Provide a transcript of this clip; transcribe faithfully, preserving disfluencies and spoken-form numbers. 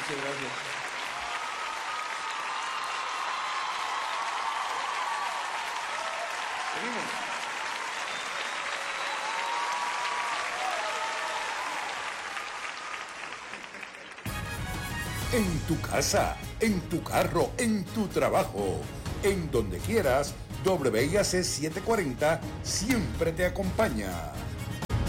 Muchas gracias. Seguimos. En tu casa, en tu carro, en tu trabajo, en donde quieras, W I A C setecientos cuarenta siempre te acompaña.